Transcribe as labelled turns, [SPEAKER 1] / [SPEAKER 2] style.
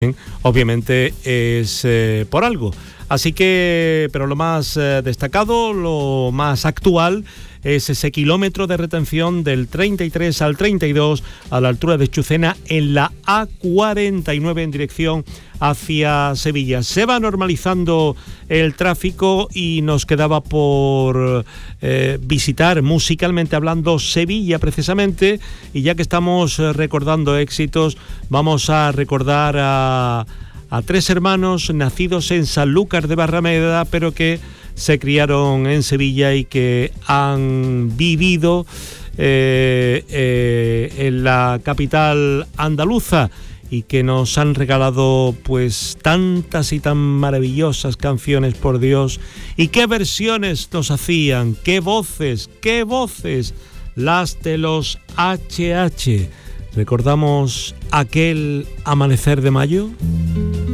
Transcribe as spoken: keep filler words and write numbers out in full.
[SPEAKER 1] obviamente es eh, por algo. Así que, pero lo más eh, destacado, lo más actual, es ese kilómetro de retención del treinta y tres al treinta y dos a la altura de Chucena en la A cuarenta y nueve en dirección hacia Sevilla. Se va normalizando el tráfico y nos quedaba por eh, visitar, musicalmente hablando, Sevilla precisamente, y ya que estamos recordando éxitos, vamos a recordar a... a tres hermanos nacidos en Sanlúcar de Barrameda, pero que se criaron en Sevilla y que han vivido eh, eh, en la capital andaluza y que nos han regalado pues tantas y tan maravillosas canciones, por Dios. Y qué versiones nos hacían, qué voces, qué voces, las de los H H. ¿Recordamos aquel amanecer de mayo?